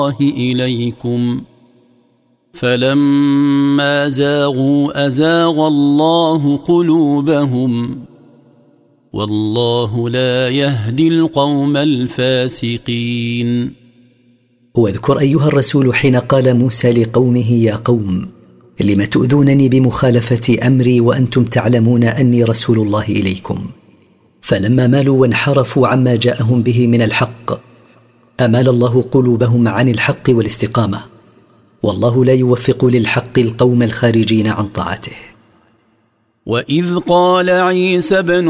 إليكم فلما زاغوا أزاغ الله قلوبهم والله لا يهدي القوم الفاسقين. واذكر أيها الرسول حين قال موسى لقومه يا قوم لم تؤذونني بمخالفة أمري وأنتم تعلمون أني رسول الله إليكم. فلما مالوا وانحرفوا عما جاءهم به من الحق أمال الله قلوبهم عن الحق والاستقامة، والله لا يوفق للحق القوم الخارجين عن طاعته. وإذ قال عيسى بن